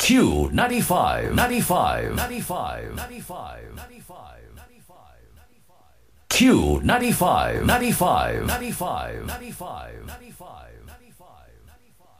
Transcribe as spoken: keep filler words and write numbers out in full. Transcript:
Q ninety-five, ninety-five, ninety-five, ninety-five, ninety-five. Q ninety-five, ninety-five, ninety-five, ninety-five, ninety-five.